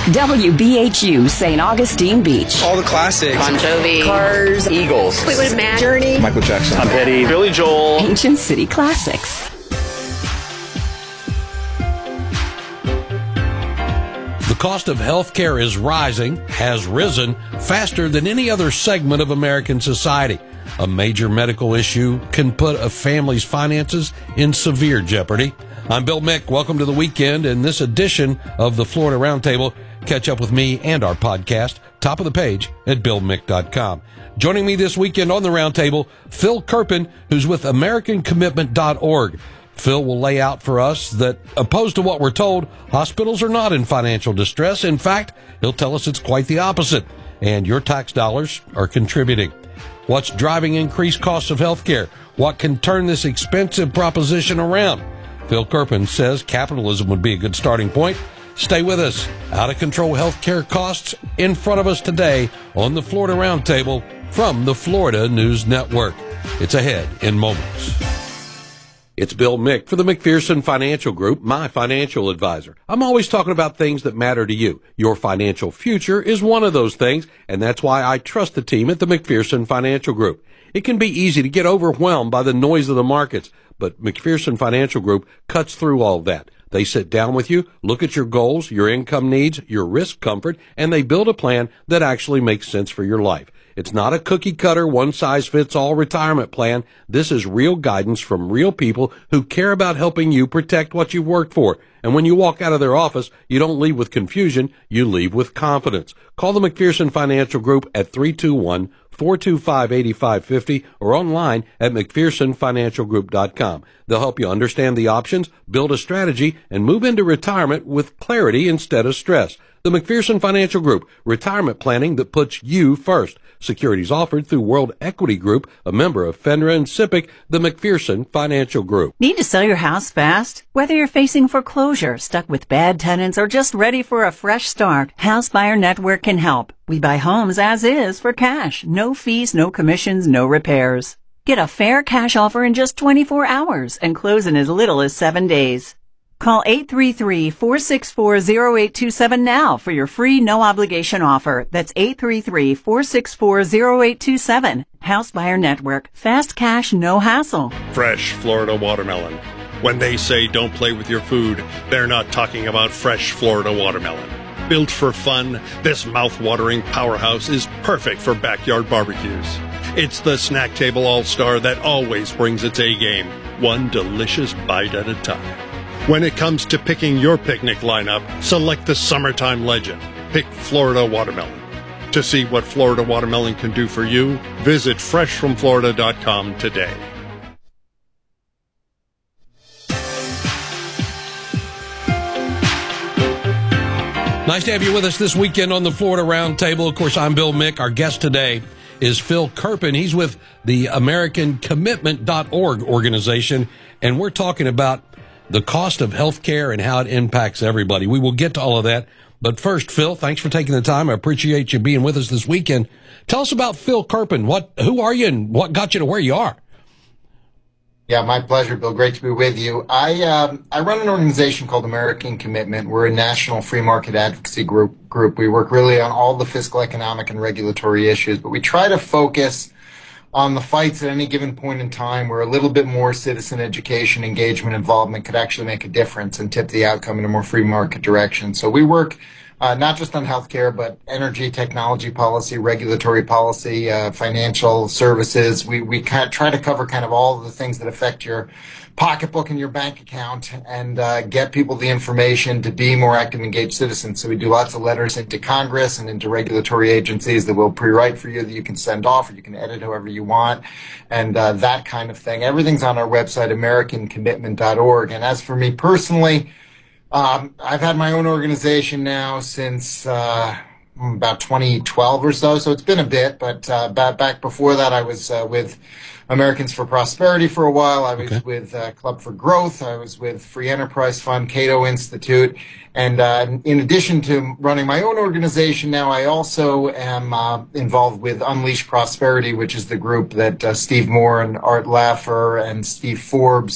WBHU St. Augustine Beach. All the classics. Bon Jovi. Cars. Eagles. Fleetwood Mac. Journey. Michael Jackson. Tom Petty. Billy Joel. Ancient City Classics. The cost of health care is rising, has risen faster than any other segment of American society. A major medical issue can put a family's finances in severe jeopardy. I'm Bill Mick. Welcome to the weekend. In this edition of the Florida Roundtable, catch up with me and our podcast, top of the page at BillMick.com. Joining me this weekend on the Roundtable, Phil Kerpen, who's with AmericanCommitment.org. Phil will lay out for us that, opposed to what we're told, hospitals are not in financial distress. In fact, he'll tell us it's quite the opposite, and your tax dollars are contributing. What's driving increased costs of health care? What can turn this expensive proposition around? Phil Kerpen says capitalism would be a good starting point. Stay with us. Out of control health care costs in front of us today on the Florida Roundtable from the Florida News Network. It's ahead in moments. It's Bill Mick for the McPherson Financial Group, my financial advisor. I'm always talking about things that matter to you. Your financial future is one of those things, and that's why I trust the team at the McPherson Financial Group. It can be easy to get overwhelmed by the noise of the markets, but McPherson Financial Group cuts through all of that. They sit down with you, look at your goals, your income needs, your risk comfort, and they build a plan that actually makes sense for your life. It's not a cookie-cutter, one-size-fits-all retirement plan. This is real guidance from real people who care about helping you protect what you've worked for. And when you walk out of their office, you don't leave with confusion, you leave with confidence. Call the McPherson Financial Group at 321-425-8550 or online at McPhersonFinancialGroup.com. They'll help you understand the options, build a strategy, and move into retirement with clarity instead of stress. The McPherson Financial Group, retirement planning that puts you first. Securities offered through World Equity Group, a member of FINRA and SIPC, the McPherson Financial Group. Need to sell your house fast? Whether you're facing foreclosure, stuck with bad tenants, or just ready for a fresh start, House Buyer Network can help. We buy homes as is for cash. No fees, no commissions, no repairs. Get a fair cash offer in just 24 hours and close in as little as 7 days. Call 833-464-0827 now for your free no-obligation offer. That's 833-464-0827. House Buyer Network. Fast cash, no hassle. Fresh Florida watermelon. When they say don't play with your food, they're not talking about fresh Florida watermelon. Built for fun, this mouth-watering powerhouse is perfect for backyard barbecues. It's the snack table all-star that always brings its A-game, one delicious bite at a time. When it comes to picking your picnic lineup, select the summertime legend. Pick Florida watermelon. To see what Florida watermelon can do for you, visit freshfromflorida.com today. Nice to have you with us this weekend on the Florida Roundtable. Of course, I'm Bill Mick. Our guest today is Phil Kerpen. He's with the AmericanCommitment.org organization, and we're talking about the cost of health care and how it impacts everybody. We will get to all of that. But first, Phil, thanks for taking the time. I appreciate you being with us this weekend. Tell us about Phil Kerpen. Who are you and what got you to where you are? Yeah, my pleasure, Bill. Great to be with you. I run an organization called American Commitment. We're a national free market advocacy group. We work really on all the fiscal, economic, and regulatory issues, but we try to focus on the fights at any given point in time where a little bit more citizen education, engagement, involvement could actually make a difference and tip the outcome in a more free market direction. So we work not just on healthcare, but energy, technology policy, regulatory policy, financial services. We kind of try to cover kind of all of the things that affect your pocketbook and your bank account and get people the information to be more active, engaged citizens. So we do lots of letters into Congress and into regulatory agencies that will pre-write for you that you can send off or you can edit however you want and that kind of thing. Everything's on our website, AmericanCommitment.org. And as for me personally, I've had my own organization now since about 2012 or so it's been a bit, but back before that I was with Americans for Prosperity for a while. I was with Club for Growth. I was with Free Enterprise Fund, Cato Institute. And in addition to running my own organization now, I also am involved with Unleash Prosperity, which is the group that Steve Moore and Art Laffer and Steve Forbes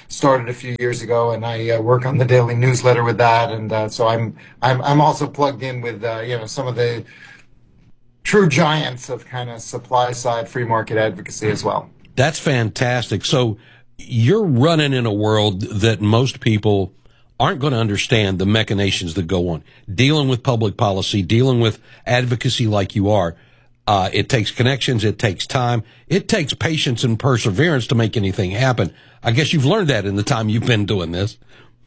started a few years ago, and I work on the daily newsletter with that, and so I'm also plugged in with some of the true giants of kind of supply side free market advocacy as well. That's fantastic. So you're running in a world that most people aren't going to understand the machinations that go on. Dealing with public policy, dealing with advocacy like you are, it takes connections, it takes time, it takes patience and perseverance to make anything happen. I guess you've learned that in the time you've been doing this.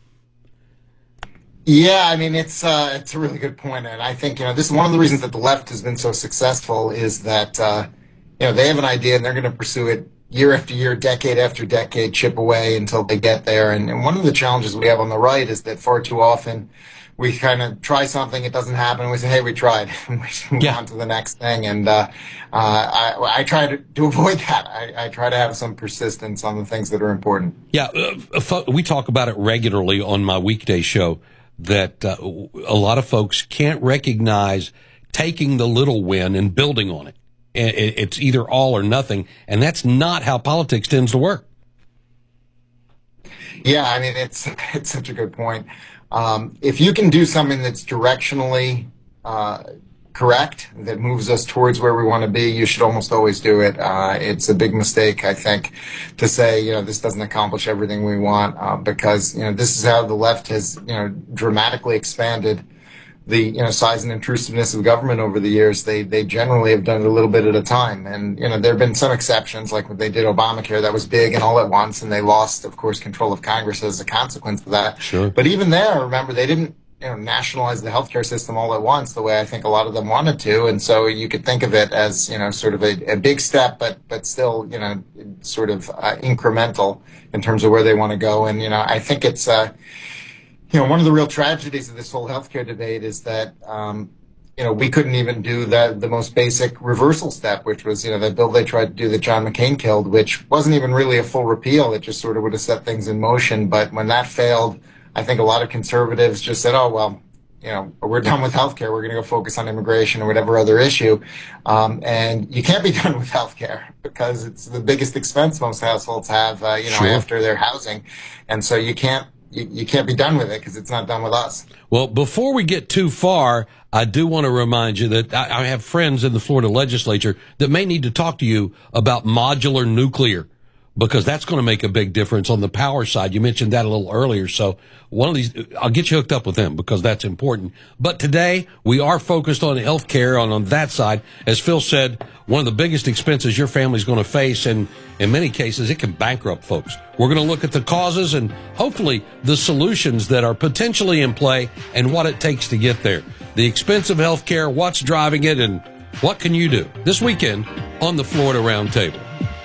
Yeah, I mean, it's a really good point, and I think this is one of the reasons that the left has been so successful is that they have an idea and they're going to pursue it year after year, decade after decade, chip away until they get there. And one of the challenges we have on the right is that far too often we kind of try something, it doesn't happen, and we say, hey, we tried, and we move on to the next thing. And I try to avoid that. I try to have some persistence on the things that are important. Yeah, we talk about it regularly on my weekday show, that a lot of folks can't recognize taking the little win and building on it. It's either all or nothing, and that's not how politics tends to work. Yeah, I mean, it's such a good point. If you can do something that's directionally correct, that moves us towards where we want to be, you should almost always do it. It's a big mistake, I think, to say, this doesn't accomplish everything we want, because, this is how the left has, dramatically expanded the size and intrusiveness of government over the years. They generally have done it a little bit at a time, and there have been some exceptions, like when they did Obamacare, that was big and all at once, and they lost, of course, control of Congress as a consequence of that. Sure. But even there, remember, they didn't nationalize the healthcare system all at once the way I think a lot of them wanted to, and so you could think of it as sort of a big step, but still sort of incremental in terms of where they want to go. And I think it's one of the real tragedies of this whole healthcare debate is that, we couldn't even do the most basic reversal step, which was, that bill they tried to do that John McCain killed, which wasn't even really a full repeal. It just sort of would have set things in motion. But when that failed, I think a lot of conservatives just said, oh, well, we're done with healthcare. We're going to go focus on immigration or whatever other issue. And you can't be done with healthcare because it's the biggest expense most households have, Sure. after their housing. And so you can't be done with it because it's not done with us. Well, before we get too far, I do want to remind you that I have friends in the Florida legislature that may need to talk to you about modular nuclear, because that's going to make a big difference on the power side. You mentioned that a little earlier. So one of these, I'll get you hooked up with them because that's important. But today we are focused on healthcare on that side. As Phil said, one of the biggest expenses your family's going to face, and in many cases it can bankrupt folks. We're going to look at the causes and hopefully the solutions that are potentially in play and what it takes to get there. The expense of healthcare, what's driving it, and what can you do this weekend on the Florida Roundtable.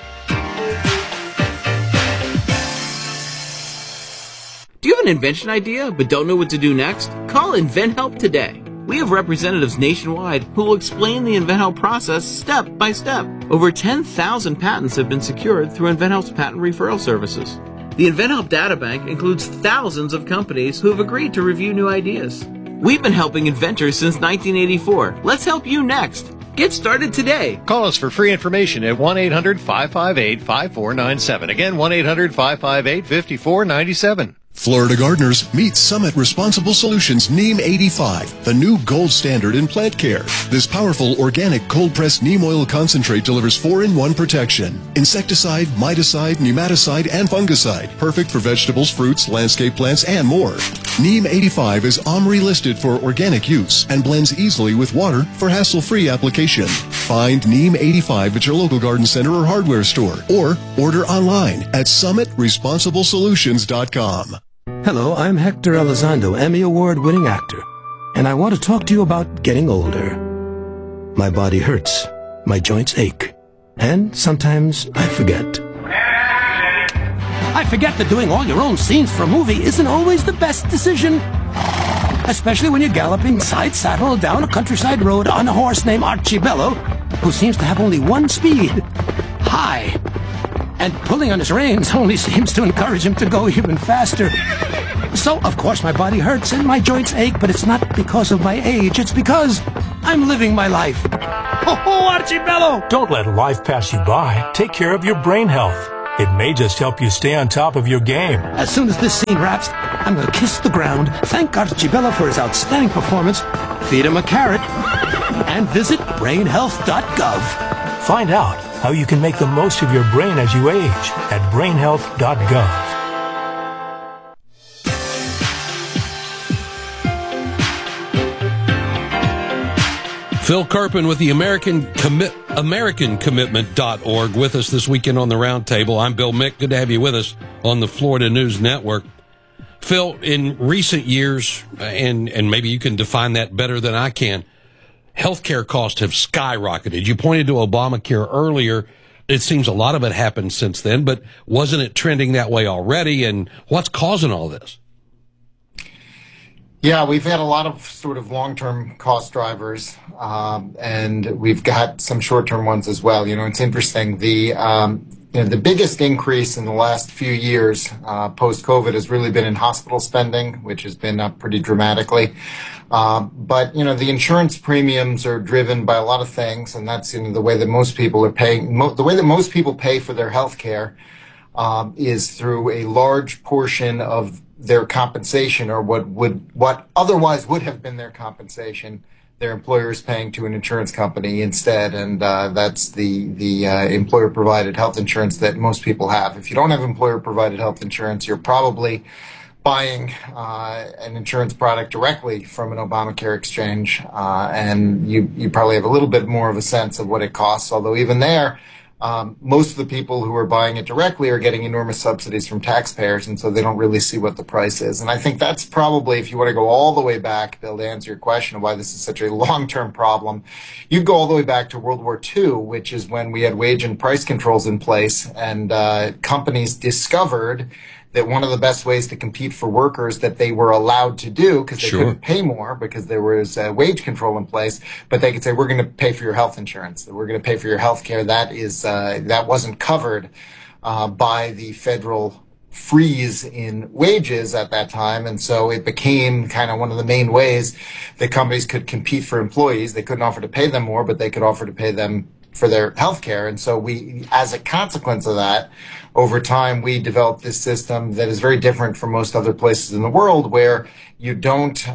Do you have an invention idea but don't know what to do next? Call InventHelp today. We have representatives nationwide who will explain the InventHelp process step by step. Over 10,000 patents have been secured through InventHelp's patent referral services. The InventHelp databank includes thousands of companies who have agreed to review new ideas. We've been helping inventors since 1984. Let's help you next. Get started today. Call us for free information at 1-800-558-5497. Again, 1-800-558-5497. Florida gardeners, meet Summit Responsible Solutions Neem 85, the new gold standard in plant care. This powerful organic cold-pressed neem oil concentrate delivers 4-in-1 protection. Insecticide, miticide, nematicide, and fungicide. Perfect for vegetables, fruits, landscape plants, and more. Neem 85 is OMRI listed for organic use and blends easily with water for hassle-free application. Find Neem 85 at your local garden center or hardware store, or order online at summitresponsiblesolutions.com. Hello, I'm Hector Elizondo, Emmy Award-winning actor, and I want to talk to you about getting older. My body hurts, my joints ache, and sometimes I forget. I forget that doing all your own scenes for a movie isn't always the best decision. Especially when you're galloping side saddle down a countryside road on a horse named Archibello, who seems to have only one speed, high. And pulling on his reins only seems to encourage him to go even faster. So, of course, my body hurts and my joints ache, but it's not because of my age. It's because I'm living my life. Oh, Archibello! Don't let life pass you by. Take care of your brain health. It may just help you stay on top of your game. As soon as this scene wraps, I'm going to kiss the ground, thank Archibello for his outstanding performance, feed him a carrot, and visit brainhealth.gov. Find out how you can make the most of your brain as you age at brainhealth.gov. Phil Kerpen with the AmericanCommitment.org with us this weekend on the Roundtable. I'm Bill Mick. Good to have you with us on the Florida News Network. Phil, in recent years, and maybe you can define that better than I can, healthcare costs have skyrocketed. You pointed to Obamacare earlier. It seems a lot of it happened since then, but wasn't it trending that way already? And what's causing all this? Yeah, we've had a lot of sort of long-term cost drivers, and we've got some short-term ones as well. You know, it's interesting. The biggest increase in the last few years post-COVID has really been in hospital spending, which has been up pretty dramatically. But, you know, the insurance premiums are driven by a lot of things, and that's, you know, the way that most people are paying. The way that most people pay for their health care is through a large portion of their compensation, or what otherwise would have been their compensation, their employer is paying to an insurance company instead, and that's the employer-provided health insurance that most people have. If you don't have employer-provided health insurance, you're probably buying an insurance product directly from an Obamacare exchange, and you probably have a little bit more of a sense of what it costs, although even there, most of the people who are buying it directly are getting enormous subsidies from taxpayers, and so they don't really see what the price is. And I think that's probably, if you want to go all the way back, Bill, to answer your question of why this is such a long-term problem, you'd go all the way back to World War II, which is when we had wage and price controls in place, and companies discovered that one of the best ways to compete for workers that they were allowed to do, because they couldn't pay more because there was wage control in place, but they could say, we're going to pay for your health insurance, we're going to pay for your health care. That wasn't covered by the federal freeze in wages at that time, and so it became kind of one of the main ways that companies could compete for employees. They couldn't offer to pay them more, but they could offer to pay them for their health care. And so we, as a consequence of that, over time, we developed this system that is very different from most other places in the world, where you don't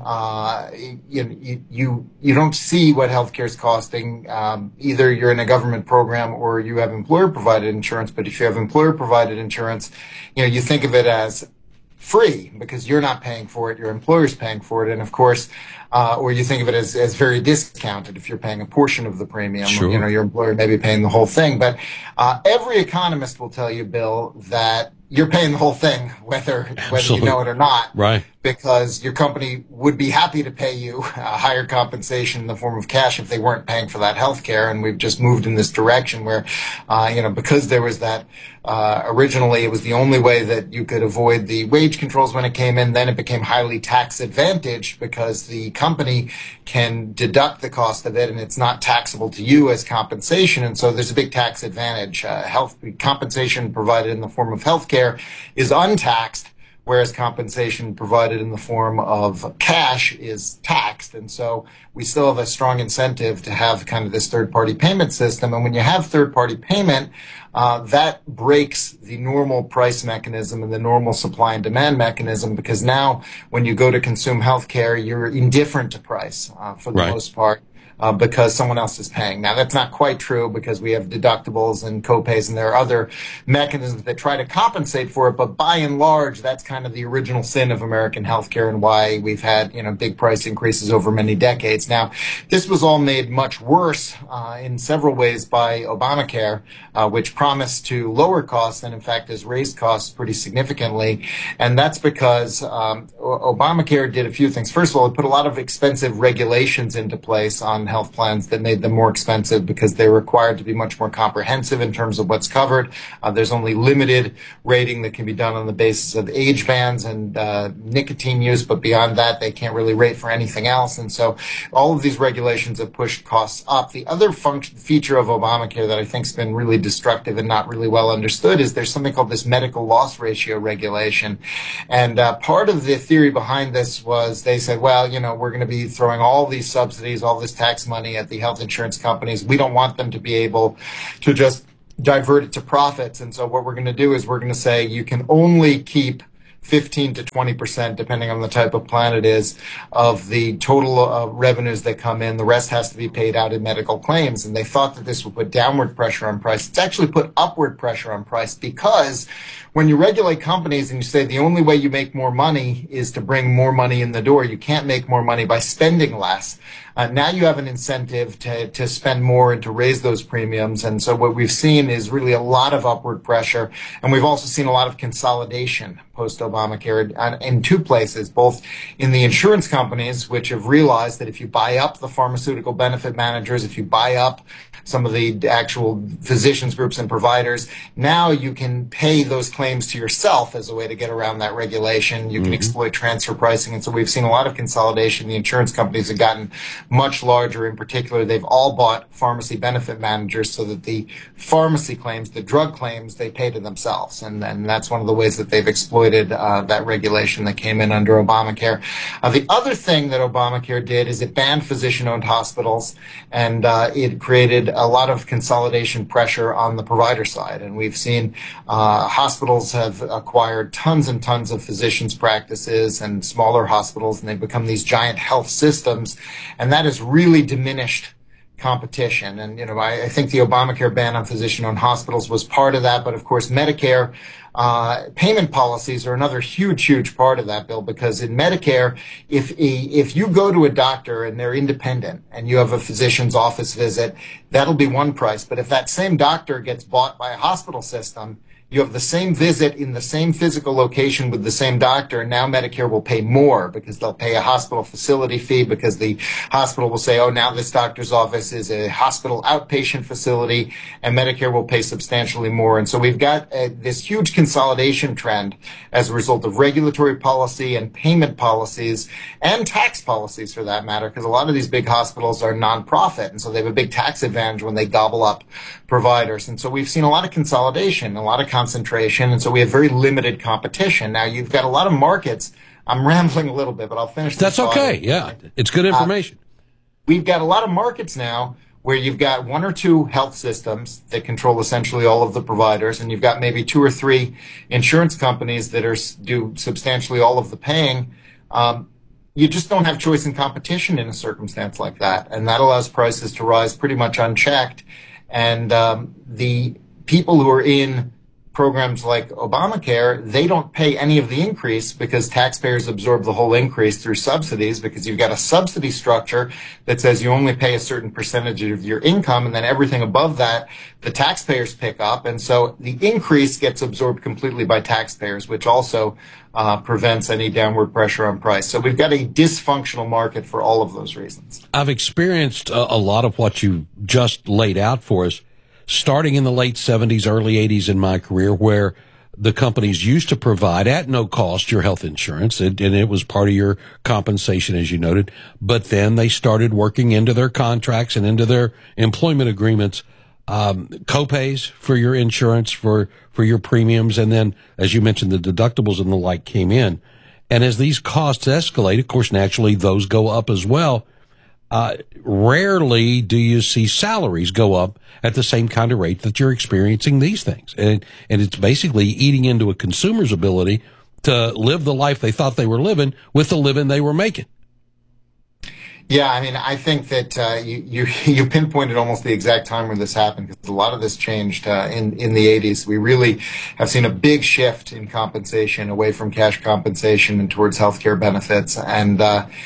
you don't see what healthcare is costing. Either you're in a government program or you have employer-provided insurance. But if you have employer-provided insurance, you know, you think of it as free because you're not paying for it, your employer's paying for it, and of course, or you think of it as very discounted if you're paying a portion of the premium. Sure. You know, your employer may be paying the whole thing, but every economist will tell you, Bill, that you're paying the whole thing, whether you know it or not, right? Because your company would be happy to pay you higher compensation in the form of cash if they weren't paying for that health care. And we've just moved in this direction where, because there was that, originally it was the only way that you could avoid the wage controls when it came in. Then it became highly tax advantaged because the company can deduct the cost of it and it's not taxable to you as compensation. And so there's a big tax advantage. Health compensation provided in the form of health care is untaxed, whereas compensation provided in the form of cash is taxed. And so we still have a strong incentive to have kind of this third-party payment system. And when you have third-party payment, that breaks the normal price mechanism and the normal supply and demand mechanism, because now when you go to consume health care, you're indifferent to price for the most part. Because someone else is paying. Now, that's not quite true because we have deductibles and copays, and there are other mechanisms that try to compensate for it. But by and large, that's kind of the original sin of American healthcare and why we've had, big price increases over many decades. Now, this was all made much worse in several ways by Obamacare, which promised to lower costs and, in fact, has raised costs pretty significantly. And that's because Obamacare did a few things. First of all, it put a lot of expensive regulations into place on health plans that made them more expensive because they're required to be much more comprehensive in terms of what's covered. There's only limited rating that can be done on the basis of age bands and nicotine use, but beyond that, they can't really rate for anything else. And so all of these regulations have pushed costs up. The other feature of Obamacare that I think has been really destructive and not really well understood is there's something called this medical loss ratio regulation. And part of the theory behind this was they said, well, we're going to be throwing all these subsidies, all this tax money at the health insurance companies. We don't want them to be able to just divert it to profits. And so what we're going to do is we're going to say you can only keep 15 to 20%, depending on the type of plan it is, of the total revenues that come in. The rest has to be paid out in medical claims. And they thought that this would put downward pressure on price. It's actually put upward pressure on price, because when you regulate companies and you say the only way you make more money is to bring more money in the door, you can't make more money by spending less. Now you have an incentive to spend more and to raise those premiums. And so what we've seen is really a lot of upward pressure. And we've also seen a lot of consolidation post-Obamacare in two places, both in the insurance companies, which have realized that if you buy up the pharmaceutical benefit managers, if you buy up some of the actual physicians groups and providers, now you can pay those claims to yourself as a way to get around that regulation. You can exploit transfer pricing. And so we've seen a lot of consolidation. The insurance companies have gotten much larger. In particular, they've all bought pharmacy benefit managers so that the pharmacy claims, the drug claims, they pay to themselves. And that's one of the ways that they've exploited that regulation that came in under Obamacare. The other thing that Obamacare did is it banned physician-owned hospitals, and it created a lot of consolidation pressure on the provider side. And we've seen hospitals have acquired tons and tons of physicians' practices and smaller hospitals, and they've become these giant health systems. And that has really diminished competition. And, I think the Obamacare ban on physician-owned hospitals was part of that. But, of course, Medicare payment policies are another huge part of that, Bill, because in Medicare, if you go to a doctor and they're independent and you have a physician's office visit, that'll be one price. But if that same doctor gets bought by a hospital system, you have the same visit in the same physical location with the same doctor, and now Medicare will pay more because they'll pay a hospital facility fee, because the hospital will say, oh, now this doctor's office is a hospital outpatient facility, and Medicare will pay substantially more. And so we've got this huge consolidation trend as a result of regulatory policy and payment policies and tax policies, for that matter, because a lot of these big hospitals are nonprofit, and so they have a big tax advantage when they gobble up providers. And so we've seen a lot of consolidation, a lot of concentration, and so we have very limited competition. Now, you've got a lot of markets. I'm rambling a little bit, but I'll finish this. That's okay. Yeah, it's good information. We've got a lot of markets now where you've got one or two health systems that control essentially all of the providers, and you've got maybe two or three insurance companies that do substantially all of the paying. You just don't have choice in competition in a circumstance like that, and that allows prices to rise pretty much unchecked. And the people who are in programs like Obamacare, they don't pay any of the increase because taxpayers absorb the whole increase through subsidies, because you've got a subsidy structure that says you only pay a certain percentage of your income, and then everything above that, the taxpayers pick up. And so the increase gets absorbed completely by taxpayers, which also prevents any downward pressure on price. So we've got a dysfunctional market for all of those reasons. I've experienced a lot of what you just laid out for us, starting in the late 70s, early 80s in my career, where the companies used to provide at no cost your health insurance, and it was part of your compensation, as you noted. But then they started working into their contracts and into their employment agreements co-pays for your insurance, for your premiums, and then, as you mentioned, the deductibles and the like came in. And as these costs escalate, of course, naturally, those go up as well. Rarely do you see salaries go up at the same kind of rate that you're experiencing these things. And it's basically eating into a consumer's ability to live the life they thought they were living with the living they were making. Yeah, I mean, I think that you pinpointed almost the exact time where this happened, because a lot of this changed in the 80s. We really have seen a big shift in compensation away from cash compensation and towards healthcare benefits. And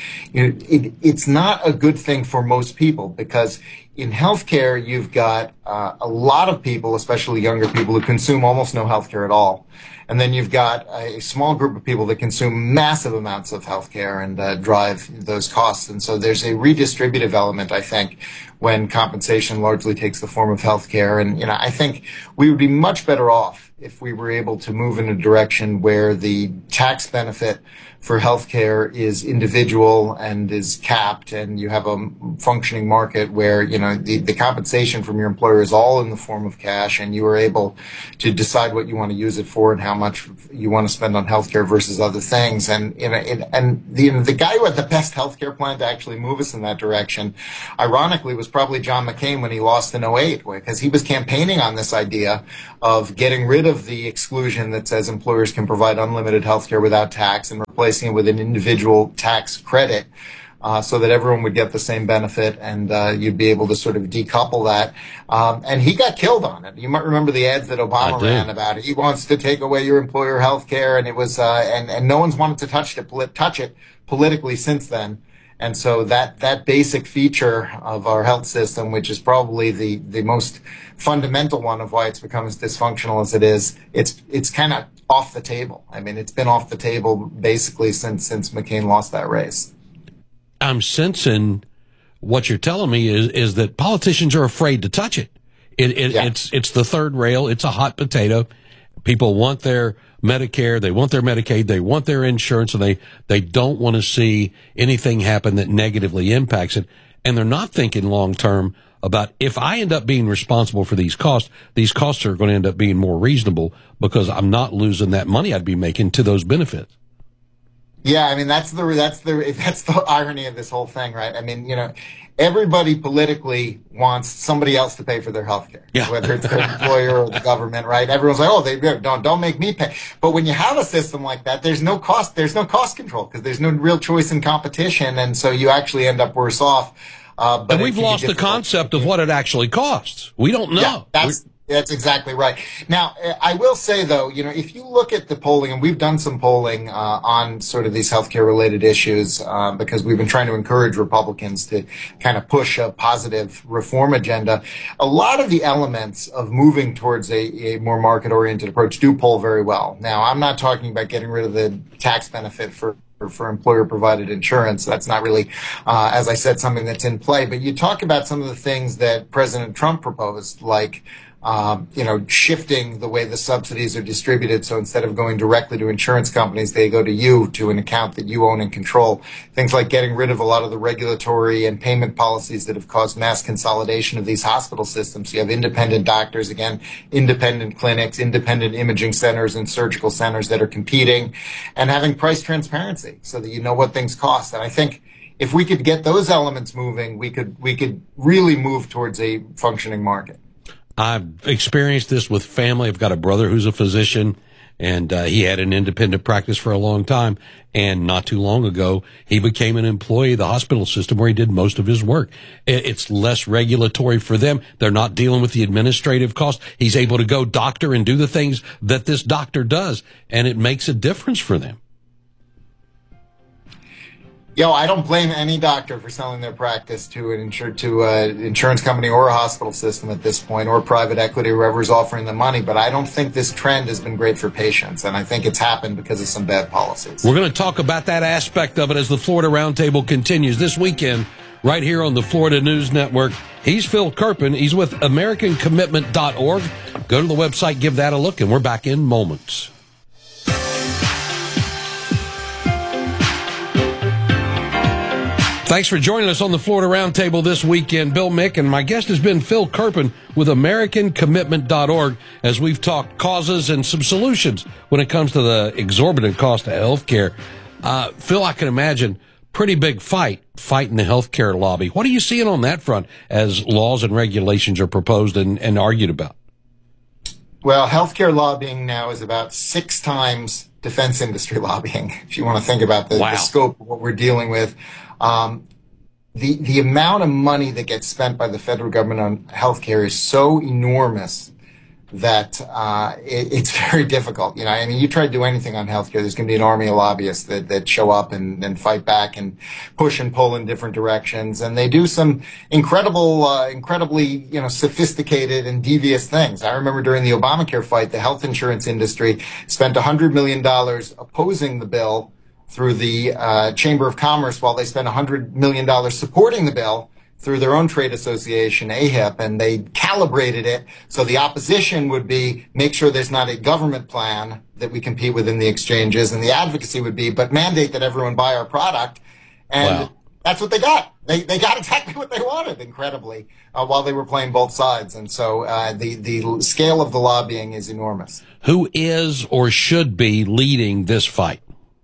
it's not a good thing for most people, because in healthcare, you've got a lot of people, especially younger people, who consume almost no healthcare at all. And then you've got a small group of people that consume massive amounts of healthcare and drive those costs. And so there's a redistributive element, I think, when compensation largely takes the form of healthcare. And, I think we would be much better off if we were able to move in a direction where the tax benefit for healthcare is individual and is capped, and you have a functioning market where, you know, the compensation from your employer is all in the form of cash, and you are able to decide what you want to use it for and how much you want to spend on healthcare versus other things. And, you know, the guy who had the best healthcare plan to actually move us in that direction, ironically, was probably John McCain when he lost in 08, because he was campaigning on this idea of getting rid of the exclusion that says employers can provide unlimited healthcare without tax and replacing it with an individual tax credit, so that everyone would get the same benefit, and you'd be able to sort of decouple that. And he got killed on it. You might remember the ads that Obama ran about it. He wants to take away your employer health care, and it was and no one's wanted to touch it politically since then. And so that basic feature of our health system, which is probably the most fundamental one of why it's become as dysfunctional as it is, it's kind of off the table. I mean, it's been off the table basically since McCain lost that race. I'm sensing what you're telling me is that politicians are afraid to touch it. It's the third rail. It's a hot potato. People want their Medicare, they want their Medicaid, they want their insurance, and they don't want to see anything happen that negatively impacts it. And they're not thinking long term about, if I end up being responsible for these costs are going to end up being more reasonable because I'm not losing that money I'd be making to those benefits. Yeah, I mean, that's the irony of this whole thing, right? I mean, you know, everybody politically wants somebody else to pay for their health care, whether it's their employer or the government, right? Everyone's like, oh, don't make me pay. But when you have a system like that, there's no cost control because there's no real choice in competition, and so you actually end up worse off. But we've lost the concept of what it actually costs. We don't know. Yeah, that's exactly right. Now, I will say, though, you know, if you look at the polling, and we've done some polling on sort of these healthcare-related issues because we've been trying to encourage Republicans to kind of push a positive reform agenda, a lot of the elements of moving towards a more market-oriented approach do poll very well. Now, I'm not talking about getting rid of the tax benefit for employer-provided insurance. That's not really, as I said, something that's in play. But you talk about some of the things that President Trump proposed, like shifting the way the subsidies are distributed. So instead of going directly to insurance companies, they go to you, to an account that you own and control. Things like getting rid of a lot of the regulatory and payment policies that have caused mass consolidation of these hospital systems. You have independent doctors, again, independent clinics, independent imaging centers and surgical centers that are competing, and having price transparency so that you know what things cost. And I think if we could get those elements moving, we could really move towards a functioning market. I've experienced this with family. I've got a brother who's a physician, and he had an independent practice for a long time. And not too long ago, he became an employee of the hospital system where he did most of his work. It's less regulatory for them. They're not dealing with the administrative costs. He's able to go doctor and do the things that this doctor does, and it makes a difference for them. I don't blame any doctor for selling their practice to an insurance company or a hospital system at this point, or private equity, whoever's offering the money. But I don't think this trend has been great for patients, and I think it's happened because of some bad policies. We're going to talk about that aspect of it as the Florida Roundtable continues this weekend, right here on the Florida News Network. He's Phil Kerpen. He's with AmericanCommitment.org. Go to the website, give that a look, and we're back in moments. Thanks for joining us on the Florida Roundtable this weekend. Bill Mick, and my guest has been Phil Kerpen with AmericanCommitment.org as we've talked causes and some solutions when it comes to the exorbitant cost of health care. Phil, I can imagine pretty big fight in the healthcare lobby. What are you seeing on that front as laws and regulations are proposed and argued about? Well, healthcare lobbying now is about 6 times defense industry lobbying, if you want to think about the scope of what we're dealing with. The amount of money that gets spent by the federal government on healthcare is so enormous that it's very difficult. I mean, you try to do anything on healthcare, there's going to be an army of lobbyists that show up and fight back and push and pull in different directions. And they do some incredibly, sophisticated and devious things. I remember during the Obamacare fight, the health insurance industry spent $100 million opposing the bill through the Chamber of Commerce, while they spent $100 million supporting the bill through their own trade association, AHIP, and they calibrated it so the opposition would be make sure there's not a government plan that we compete with in the exchanges, and the advocacy would be but mandate that everyone buy our product. And that's what they got. They got exactly what they wanted, incredibly, while they were playing both sides. And so the scale of the lobbying is enormous. Who is or should be leading this fight?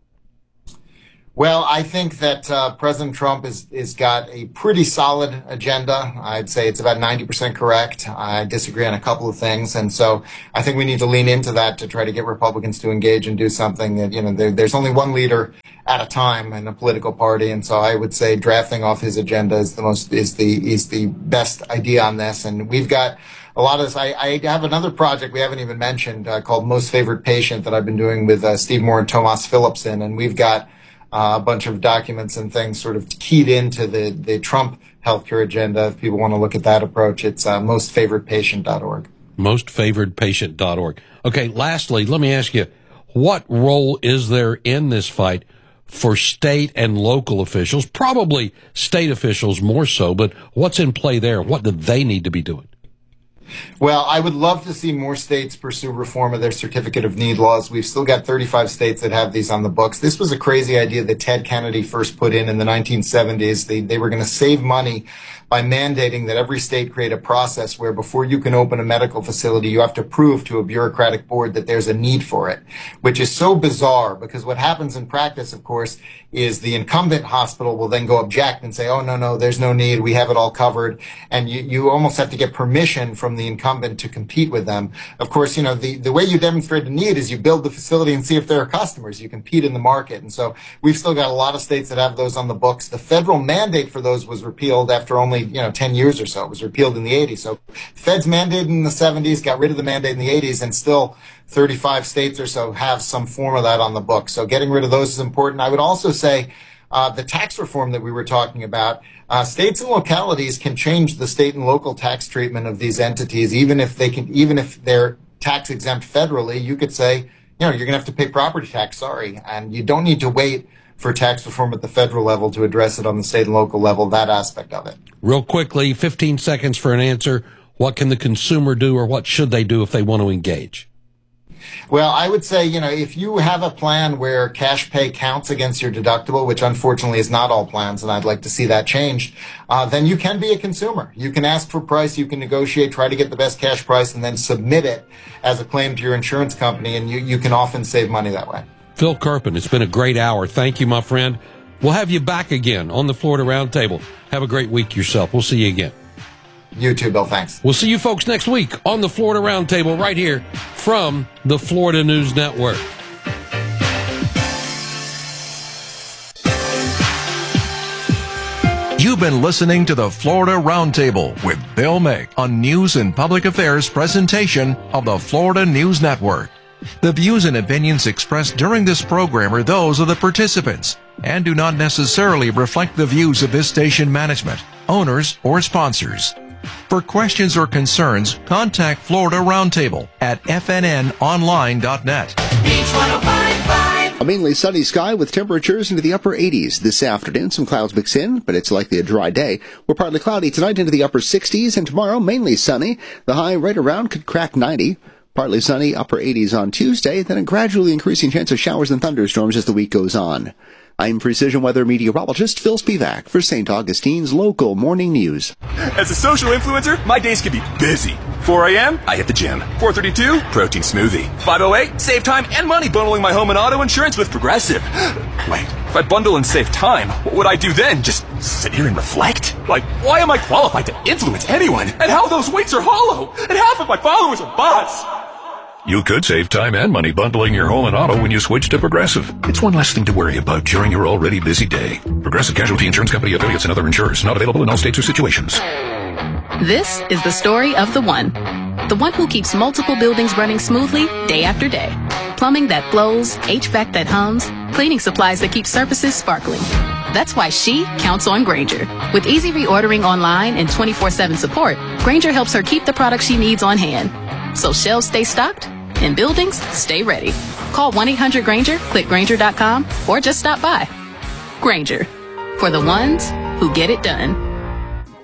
Well, I think that President Trump is got a pretty solid agenda. I'd say it's about 90% correct. I disagree on a couple of things. And so I think we need to lean into that to try to get Republicans to engage and do something that, you know, there's only one leader at a time in a political party. And so I would say drafting off his agenda is the best idea on this. And we've got a lot of this. I have another project we haven't even mentioned called Most Favored Patient that I've been doing with Steve Moore and Tomas Philipson. And we've got a bunch of documents and things sort of keyed into the Trump healthcare agenda. If people want to look at that approach, it's mostfavoredpatient.org. Mostfavoredpatient.org. Okay, lastly, let me ask you, what role is there in this fight for state and local officials? Probably state officials more so, but what's in play there? What do they need to be doing? Well, I would love to see more states pursue reform of their certificate of need laws. We've still got 35 states that have these on the books. This was a crazy idea that Ted Kennedy first put in the 1970s. They were going to save money by mandating that every state create a process where before you can open a medical facility, you have to prove to a bureaucratic board that there's a need for it, which is so bizarre because what happens in practice, of course, is the incumbent hospital will then go object and say, oh, no, there's no need. We have it all covered. And you almost have to get permission from the incumbent to compete with them. Of course, you know, the way you demonstrate a need is you build the facility and see if there are customers. You compete in the market. And so we've still got a lot of states that have those on the books. The federal mandate for those was repealed after only 10 years or so. It was repealed in the 80s. So feds mandated in the 70s, got rid of the mandate in the 80s, and still 35 states or so have some form of that on the books. So getting rid of those is important. I would also say the tax reform that we were talking about, states and localities can change the state and local tax treatment of these entities, even if they're tax exempt federally. You could say, you're going to have to pay property tax, sorry, and you don't need to wait for tax reform at the federal level to address it on the state and local level, that aspect of it. Real quickly, 15 seconds for an answer. What can the consumer do, or what should they do if they want to engage? Well, I would say, if you have a plan where cash pay counts against your deductible, which unfortunately is not all plans, and I'd like to see that changed, then you can be a consumer. You can ask for price, you can negotiate, try to get the best cash price, and then submit it as a claim to your insurance company, and you can often save money that way. Phil Kerpen, it's been a great hour. Thank you, my friend. We'll have you back again on the Florida Roundtable. Have a great week yourself. We'll see you again. You too, Bill. Thanks. We'll see you folks next week on the Florida Roundtable right here from the Florida News Network. You've been listening to the Florida Roundtable with Bill Mick on News and Public Affairs presentation of the Florida News Network. The views and opinions expressed during this program are those of the participants and do not necessarily reflect the views of this station management, owners, or sponsors. For questions or concerns, contact Florida Roundtable at fnnonline.net. Beach 105.5. A mainly sunny sky with temperatures into the upper 80s this afternoon. Some clouds mix in, but it's likely a dry day. We're partly cloudy tonight into the upper 60s, and tomorrow mainly sunny. The high right around could crack 90. Partly sunny, upper 80s on Tuesday, then a gradually increasing chance of showers and thunderstorms as the week goes on. I'm Precision Weather meteorologist Phil Spivak for St. Augustine's local morning news. As a social influencer, my days can be busy. 4 a.m., I hit the gym. 4:32, protein smoothie. 5:08, save time and money bundling my home and auto insurance with Progressive. Wait, if I bundle and save time, what would I do then? Just sit here and reflect? Like, why am I qualified to influence anyone? And how those weights are hollow? And half of my followers are bots? You could save time and money bundling your home and auto when you switch to Progressive. It's one less thing to worry about during your already busy day. Progressive Casualty Insurance Company, affiliates, and other insurers. Not available in all states or situations. This is the story of the one who keeps multiple buildings running smoothly day after day. Plumbing that flows, HVAC that hums, cleaning supplies that keep surfaces sparkling. That's why she counts on Grainger. With easy reordering online and 24/7 support, Grainger helps her keep the products she needs on hand. So shelves stay stocked and buildings stay ready. Call 1-800-GRAINGER, click Grainger.com, or just stop by. Grainger, for the ones who get it done.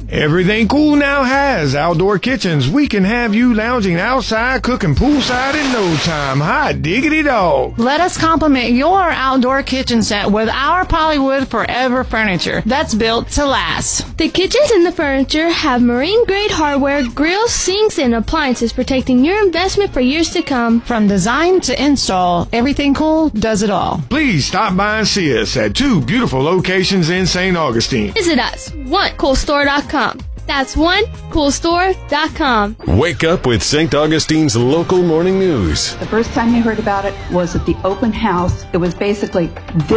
Everything Cool now has outdoor kitchens. We can have you lounging outside, cooking poolside in no time. Hot diggity dog. Let us compliment your outdoor kitchen set with our Polywood Forever furniture that's built to last. The kitchens and the furniture have marine-grade hardware, grills, sinks, and appliances protecting your investment for years to come. From design to install, Everything Cool does it all. Please stop by and see us at 2 beautiful locations in St. Augustine. Visit us, onecoolstore.com. That's onecoolstore.com. Wake up with St. Augustine's local morning news. The first time you heard about it was at the open house. It was basically